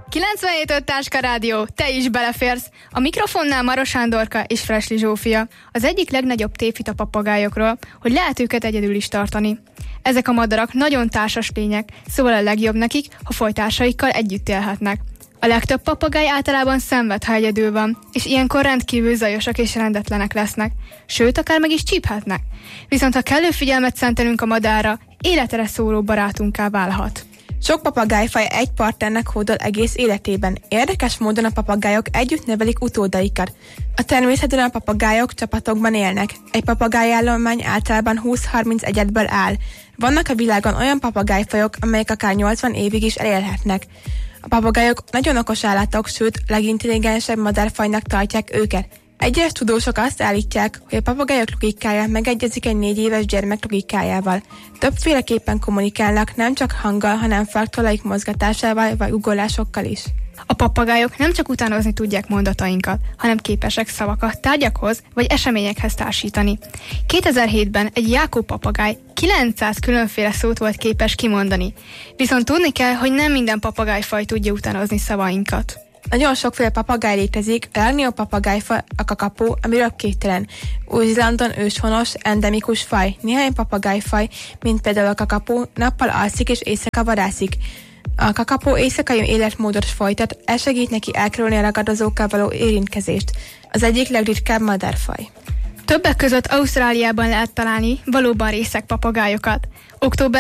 97.5 Táska Rádió, te is beleférsz. A mikrofonnál Maros Sándorka és Fresli Zsófia. Az egyik legnagyobb tévhit a papagájokról, hogy lehet őket egyedül is tartani. Ezek a madarak nagyon társas lények, szóval a legjobb nekik, ha folytársaikkal együtt élhetnek. A legtöbb papagáj általában szenved, ha egyedül van, és ilyenkor rendkívül zajosak és rendetlenek lesznek, sőt, akár meg is csíphetnek. Viszont ha kellő figyelmet szentelünk a madárra, életre szóló barátunká válhat. Sok papagájfaj egy partnernek hódol egész életében. Érdekes módon a papagájok együtt nevelik utódaikat. A természetben a papagájok csapatokban élnek. Egy papagájállomány általában 20-30 egyedből áll. Vannak a világon olyan papagájfajok, amelyek akár 80 évig is elélhetnek. A papagájok nagyon okos állatok, sőt, legintelligensebb madárfajnak tartják őket. Egyes tudósok azt állítják, hogy a papagájok logikája megegyezik egy 4 éves gyermek logikájával. Többféleképpen kommunikálnak, nem csak hanggal, hanem farktollaik mozgatásával vagy ugolásokkal is. A papagájok nem csak utánozni tudják mondatainkat, hanem képesek szavakat tárgyakhoz vagy eseményekhez társítani. 2007-ben egy Jákó papagáj 900 különféle szót volt képes kimondani. Viszont tudni kell, hogy nem minden papagájfaj tudja utánozni szavainkat. Nagyon sokféle papagáj létezik, a legnagyobb papagájfaj a kakapó, ami röpkételen. Új-Zélandon őshonos, endemikus faj. Néhány papagájfaj, mint például a kakapó, nappal alszik és éjszaka vadászik. A kakapó éjszakai életmódot folytat, ez segít neki elkerülni a ragadozókkal való érintkezést. Az egyik legritkább madárfaj. Többek között Ausztráliában lehet találni valóban részeg papagájokat. Október